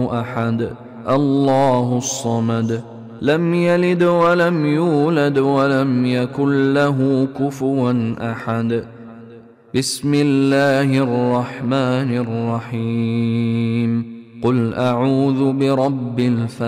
أحد الله الصمد لم يلد ولم يولد ولم يكن له كفوا أحد. بسم الله الرحمن الرحيم. قل أعوذ برب الفلق